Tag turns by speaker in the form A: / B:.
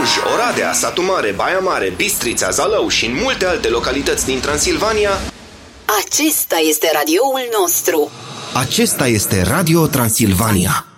A: Cluj, Oradea, Satu Mare, Baia Mare, Bistrița, Zalău și în multe alte localități din Transilvania.
B: Acesta este radioul nostru.
C: Acesta este Radio Transilvania.